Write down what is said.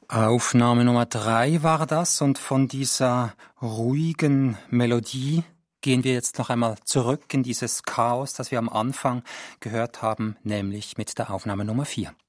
Aufnahme Nummer 3 war das, und von dieser ruhigen Melodie gehen wir jetzt noch einmal zurück in dieses Chaos, das wir am Anfang gehört haben, nämlich mit der Aufnahme Nummer 4.